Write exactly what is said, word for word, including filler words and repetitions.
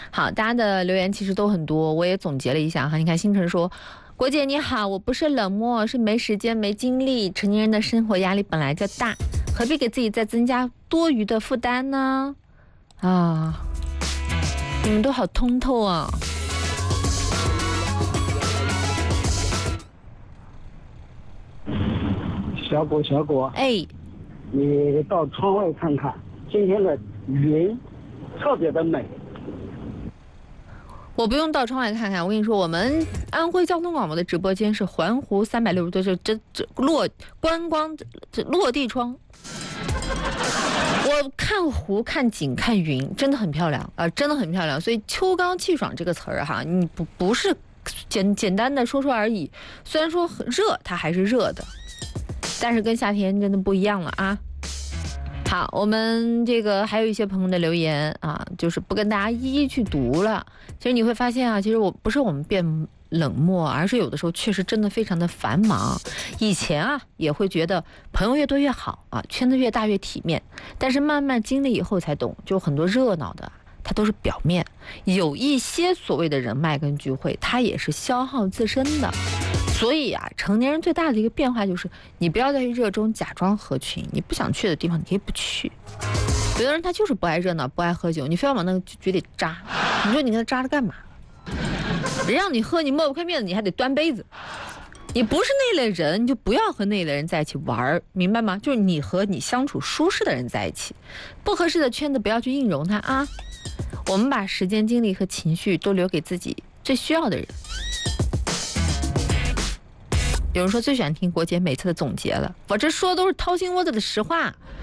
好，大家的留言其实都很多，我也总结了一下哈。你看，星辰说。国姐你好，我不是冷漠，是没时间没精力。成年人的生活压力本来就大，何必给自己再增加多余的负担呢？啊，你们都好通透啊！ 小果小果， 哎， 你到窗外看看，今天的云特别的美。 我不用到窗外看看，我跟你说，我们安徽交通广播的直播间是环湖三百六十度，这这这落观光这落地窗。我看湖、看景、看云，真的很漂亮啊、呃，真的很漂亮。所以“秋高气爽”这个词儿哈，你不不是简简单的说说而已。虽然说热，它还是热的，但是跟夏天真的不一样了啊。好，我们这个还有一些朋友的留言啊，就是不跟大家一一去读了。其实你会发现啊，其实我不是我们变冷漠，而是有的时候确实真的非常的繁忙。以前啊也会觉得朋友越多越好啊，圈子越大越体面，但是慢慢经历以后才懂，就很多热闹的它都是表面，有一些所谓的人脉跟聚会，它也是消耗自身的。所以啊，成年人最大的一个变化就是，你不要在热衷假装合群，你不想去的地方你可以不去。有的人他就是不爱热闹，不爱喝酒，你非要往那个局里扎，你说你跟他扎着干嘛？人让你喝，你抹不开面子，你还得端杯子。你不是那类人，你就不要和那类人在一起玩，明白吗？就是你和你相处舒适的人在一起，不合适的圈子不要去硬融他啊。我们把时间、精力和情绪都留给自己最需要的人。有人说最喜欢听国姐每次的总结了，我这说的都是掏心窝子的实话。